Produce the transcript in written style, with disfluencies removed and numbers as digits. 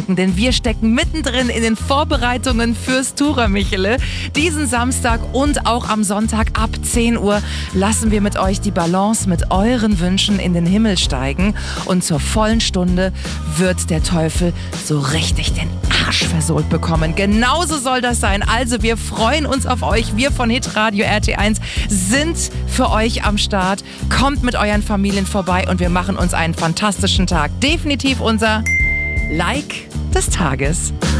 denken, denn wir stecken mittendrin in den Vorbereitungen fürs Tura Michele. Diesen Samstag und auch am Sonntag ab 10 Uhr lassen wir mit euch die Balance mit euren Wünschen in den Himmel steigen und zur vollen Stunde wird der Teufel so richtig den Arsch versohlt bekommen. Genauso soll das sein. Also wir freuen uns auf euch. Wir von Hitradio RT1 sind für euch am Start. Kommt mit euren Familien vorbei und wir machen uns einen fantastischen Tag. Definitiv unser Like des Tages.